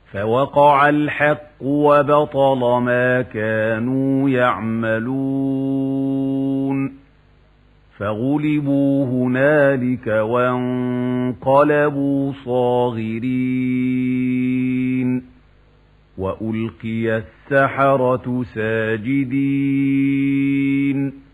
فوقع الحق وبطل ما كانوا يعملون فغلبوا هنالك وانقلبوا صاغرين وألقي السحرة ساجدين